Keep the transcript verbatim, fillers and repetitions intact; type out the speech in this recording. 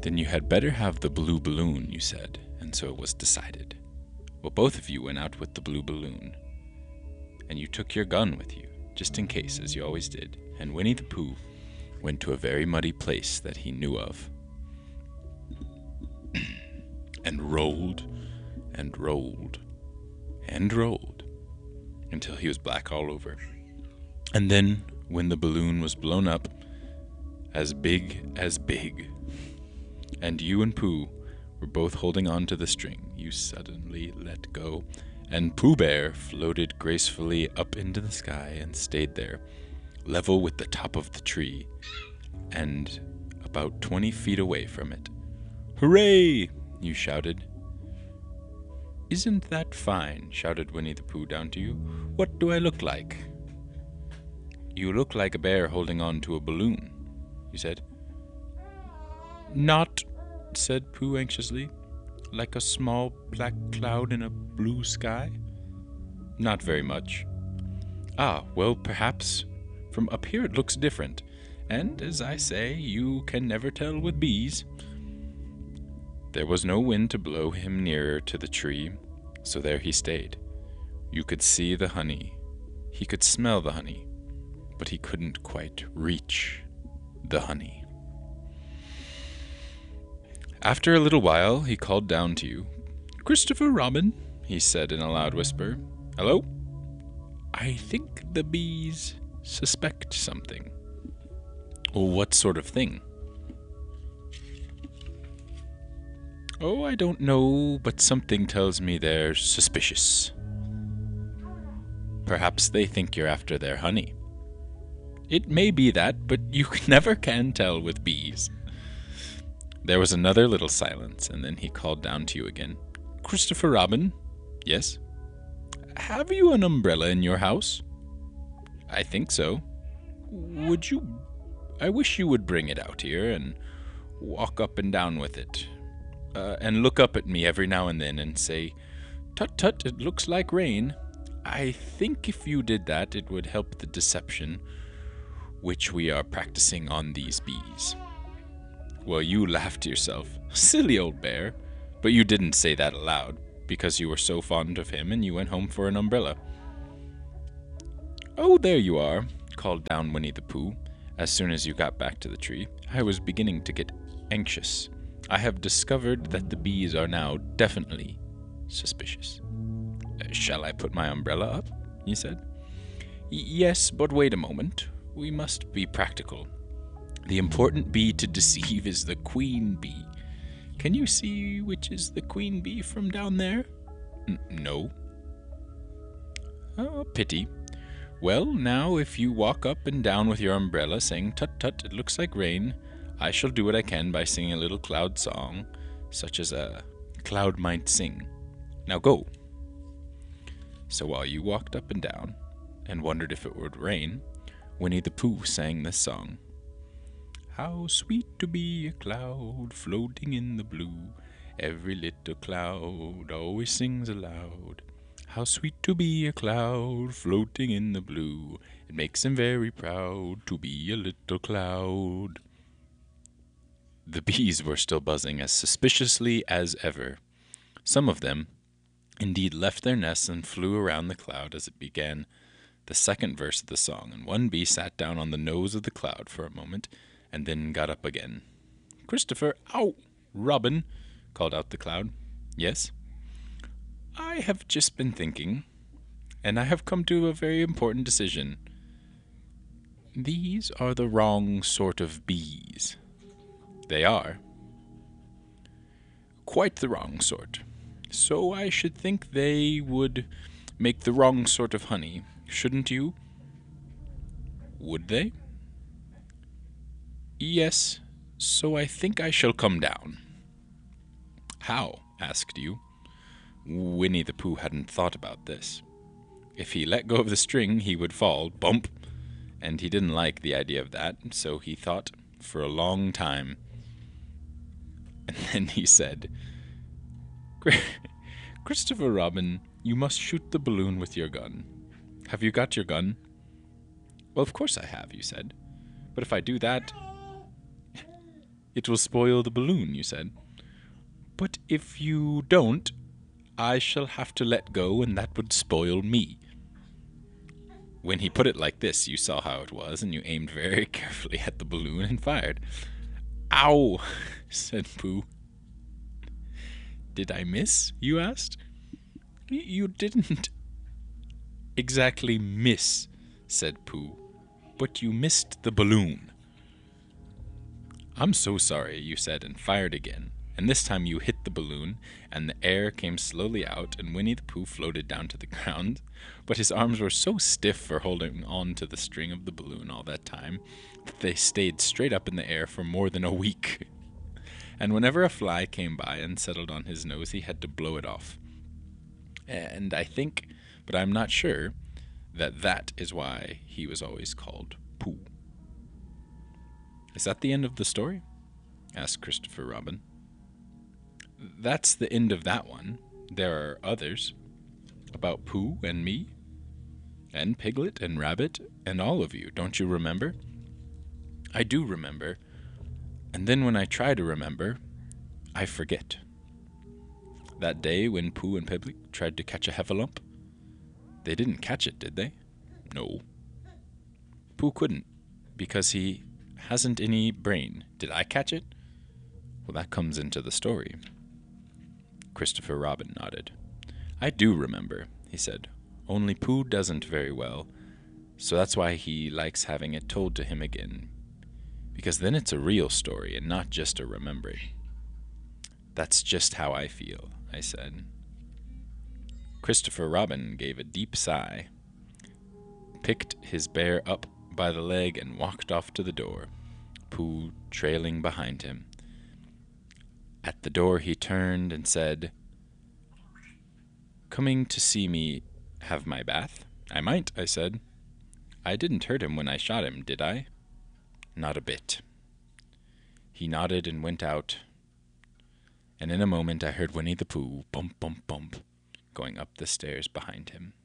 Then you had better have the blue balloon, you said, and so it was decided. Well, both of you went out with the blue balloon, and you took your gun with you, just in case, as you always did, and Winnie the Pooh went to a very muddy place that he knew of, and rolled, and rolled, and rolled, until he was black all over. And then, when the balloon was blown up, as big as big, and you and Pooh were both holding on to the string, you suddenly let go, and Pooh Bear floated gracefully up into the sky and stayed there, level with the top of the tree, and about twenty feet away from it. "Hooray!" you shouted. "Isn't that fine?" shouted Winnie the Pooh down to you. "What do I look like?" "You look like a bear holding on to a balloon," you said. "Not," said Pooh anxiously, "like a small black cloud in a blue sky?" "Not very much." "Ah, well, perhaps from up here it looks different, and, as I say, you can never tell with bees." There was no wind to blow him nearer to the tree, so there he stayed. You could see the honey. He could smell the honey, but he couldn't quite reach the honey. After a little while, he called down to you. "Christopher Robin," he said in a loud whisper. "Hello? I think the bees suspect something." "Well, what sort of thing?" "Oh, I don't know, but something tells me they're suspicious." "Perhaps they think you're after their honey." "It may be that, but you never can tell with bees." There was another little silence, and then he called down to you again. "Christopher Robin?" "Yes?" "Have you an umbrella in your house?" "I think so." "Would you... I wish you would bring it out here and walk up and down with it. Uh, and look up at me every now and then and say, 'Tut, tut, it looks like rain.' I think if you did that, it would help the deception which we are practicing on these bees." Well, you laughed to yourself. Silly old bear. But you didn't say that aloud, because you were so fond of him and you went home for an umbrella. "Oh, there you are," called down Winnie the Pooh, as soon as you got back to the tree. "I was beginning to get anxious. I have discovered that the bees are now definitely suspicious." "Shall I put my umbrella up?" he said. "Yes, but wait a moment. We must be practical. The important bee to deceive is the queen bee. Can you see which is the queen bee from down there?" N- no. "Oh, pity. Well, now, if you walk up and down with your umbrella saying, 'Tut, tut, it looks like rain,' I shall do what I can by singing a little cloud song, such as a cloud might sing. Now go." So while you walked up and down and wondered if it would rain, Winnie the Pooh sang this song. "How sweet to be a cloud floating in the blue. Every little cloud always sings aloud. How sweet to be a cloud floating in the blue. It makes him very proud to be a little cloud." The bees were still buzzing as suspiciously as ever. Some of them, indeed, left their nests and flew around the cloud as it began the second verse of the song, and one bee sat down on the nose of the cloud for a moment, and then got up again. "Christopher, ow, Robin," called out the cloud. "Yes?" "I have just been thinking, and I have come to a very important decision. These are the wrong sort of bees." "They are?" "Quite the wrong sort. So I should think they would make the wrong sort of honey, shouldn't you?" "Would they?" "Yes, so I think I shall come down." "How?" asked you. Winnie the Pooh hadn't thought about this. If he let go of the string, he would fall, bump, and he didn't like the idea of that, so he thought for a long time. And then he said, "Christopher Robin, you must shoot the balloon with your gun. Have you got your gun?" "Well, of course I have," you said. "But if I do that..." It will spoil the balloon, you said. But if you don't, I shall have to let go, and that would spoil me. When he put it like this, you saw how it was, and you aimed very carefully at the balloon and fired. Ow, said Pooh. Did I miss? You asked. You didn't exactly miss, said Pooh, but you missed the balloon. I'm so sorry, you said, and fired again. And this time you hit the balloon, and the air came slowly out, and Winnie the Pooh floated down to the ground. But his arms were so stiff for holding on to the string of the balloon all that time that they stayed straight up in the air for more than a week. And whenever a fly came by and settled on his nose, he had to blow it off. And I think, but I'm not sure, that that is why he was always called Pooh. Is that the end of the story? Asked Christopher Robin. That's the end of that one. There are others about Pooh and me and Piglet and Rabbit and all of you. Don't you remember? I do remember. And then when I try to remember, I forget. That day when Pooh and Piglet tried to catch a heffalump, they didn't catch it, did they? No. Pooh couldn't, because he hasn't any brain. Did I catch it? Well, that comes into the story. Christopher Robin nodded. I do remember, he said. Only Pooh doesn't very well, so that's why he likes having it told to him again. Because then it's a real story and not just a remembering. That's just how I feel, I said. Christopher Robin gave a deep sigh, picked his bear up by the leg, and walked off to the door, Pooh trailing behind him. At the door he turned and said, Coming to see me have my bath? I might, I said. I didn't hurt him when I shot him, did I? Not a bit. He nodded and went out, and in a moment I heard Winnie the Pooh, bump, bump, bump, going up the stairs behind him.